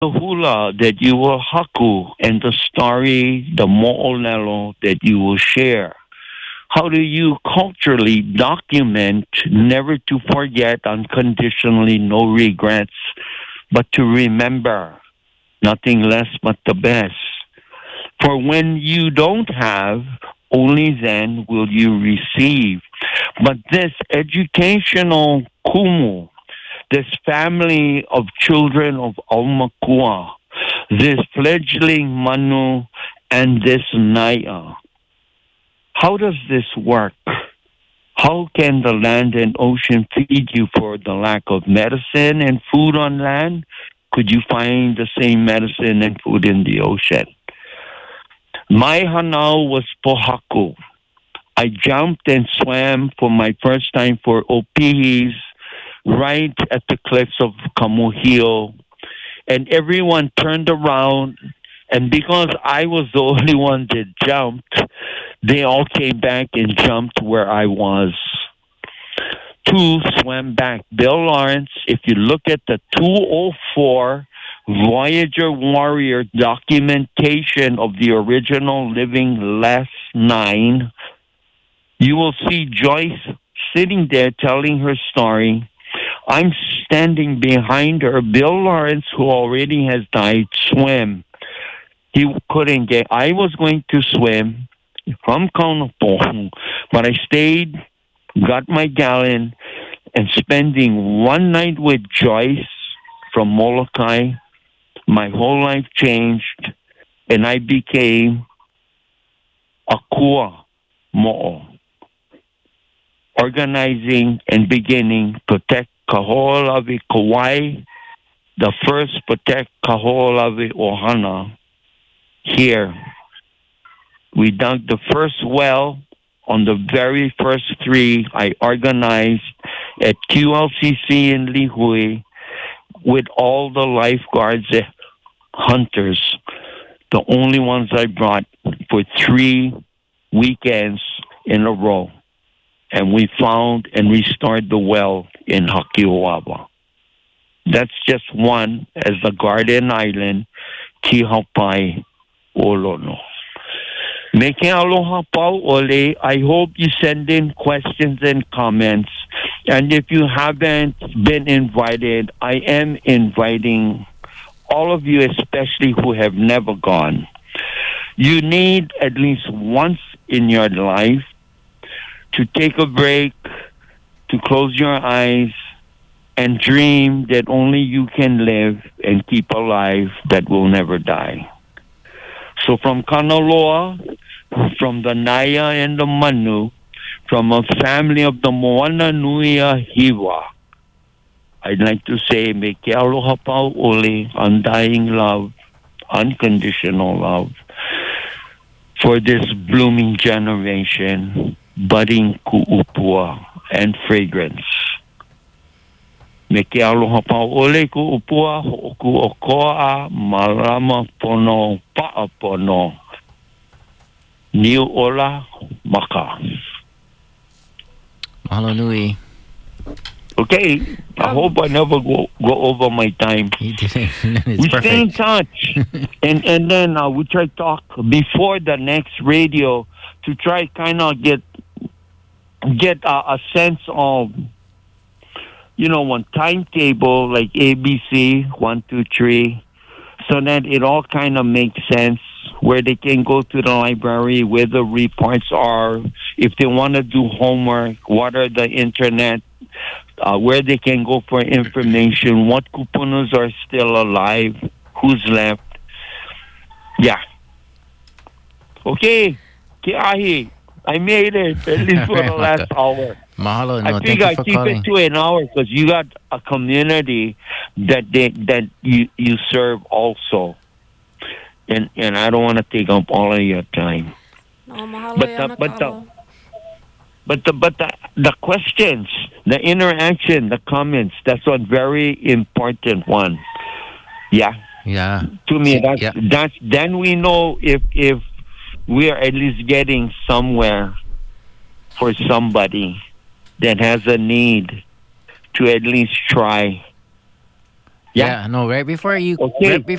the hula that you will haku and the story, the mo'olelo that you will share? How do you culturally document never to forget unconditionally, no regrets, but to remember nothing less but the best? For when you don't have, only then will you receive. But this educational kumu, this family of children of Aumakua, this fledgling Manu, and this Naya, how does this work? How can the land and ocean feed you for the lack of medicine and food on land? Could you find the same medicine and food in the ocean? My hanau was pohaku. I jumped and swam for my first time for opihis right at the cliffs of Kamuhio. And everyone turned around, and because I was the only one that jumped, they all came back and jumped where I was. Two swam back. Bill Lawrence, if you look at the 204 Voyager Warrior documentation of the original living last 9, you will see Joyce sitting there telling her story. I'm standing behind her. Bill Lawrence, who already has died, swam. He couldn't get. I was going to swim from Kaunopohu, but I stayed, got my gallon, and spending one night with Joyce from Molokai, my whole life changed, and I became a kua mo'o, organizing and beginning Protect Kaho'olawe Kauai, the first Protect Kaho'olawe Ohana here. We dug the first well on the very first 3 I organized at QLCC in Lihue with all the lifeguards, hunters, the only ones I brought for 3 weekends in a row. And we found and restored the well in Hakiwawa. That's just one as the Garden Island, Kihapai Olono. Meke aloha pau ole. I hope you send in questions and comments. And if you haven't been invited, I am inviting all of you, especially who have never gone. You need at least once in your life to take a break, to close your eyes, and dream that only you can live and keep alive that will never die. So from Kanaloa, from the Naya and the Manu, from a family of the Moana Nuia Hiwa, I'd like to say, Meke aloha pau ole, undying love, unconditional love, for this blooming generation, budding ku'upua and fragrance. Meke aloha pau ole ku'upua, ho'oku o koa, marama pono, pa'a pono, niu ola, maka. Mahalo nui. Okay, I hope I never go over my time. You didn't. It's We perfect. stay in touch, and then we try to talk before the next radio to try kind of get a sense of, one timetable like ABC 1, 2, 3, so that it all kind of makes sense. Where they can go to the library, where the reports are, if they want to do homework, what are the internet, where they can go for information, what kupunas are still alive, who's left. Yeah. Okay. Kiahi. I made it, at least for the last hour. Mahalo. No, I thank figure you I for keep calling. it to an hour because you got a community that you serve also. And I don't want to take up all of your time. No, mahalo But yan, Carlo. the questions, the interaction, the comments, that's one very important one. Yeah. Yeah. To me, Yeah. that's then we know if we are at least getting somewhere for somebody that has a need to at least try Yeah. Yeah, no, right before you Okay. right